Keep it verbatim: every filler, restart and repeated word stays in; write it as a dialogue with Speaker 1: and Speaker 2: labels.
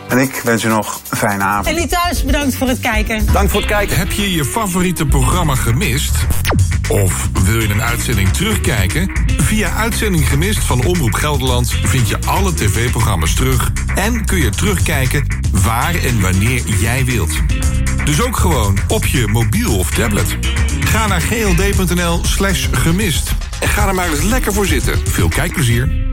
Speaker 1: En ik wens u nog een fijne avond.
Speaker 2: En die thuis, bedankt voor het kijken.
Speaker 3: Dank voor het kijken.
Speaker 4: Heb je je favoriete programma gemist? Of wil je een uitzending terugkijken? Via Uitzending Gemist van Omroep Gelderland vind je alle tv-programma's terug en kun je terugkijken waar en wanneer jij wilt. Dus ook gewoon op je mobiel of tablet. Ga naar gld.nl slash gemist.
Speaker 3: En ga er maar eens lekker voor zitten.
Speaker 4: Veel kijkplezier.